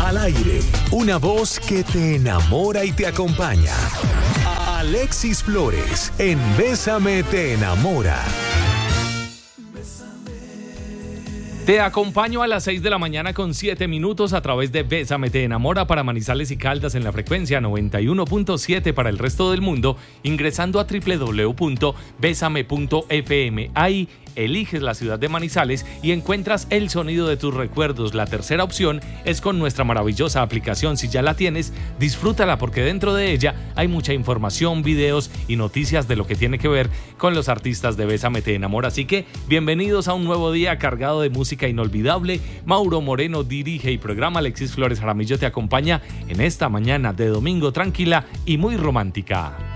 Al aire, una voz que te enamora y te acompaña. Alexis Flores, en Bésame te enamora. Te acompaño a las 6 de la mañana con 7 minutos a través de Bésame te enamora para Manizales y Caldas en la frecuencia 91.7 para el resto del mundo, ingresando a www.besame.fm. Ahí eliges la ciudad de Manizales y encuentras el sonido de tus recuerdos. La tercera opción es con nuestra maravillosa aplicación. Si ya la tienes, disfrútala porque dentro de ella hay mucha información, videos y noticias de lo que tiene que ver con los artistas de Bésame te enamora. Así que bienvenidos a un nuevo día cargado de música inolvidable. Mauro Moreno dirige y programa. Alexis Flores Jaramillo te acompaña en esta mañana de domingo tranquila y muy romántica.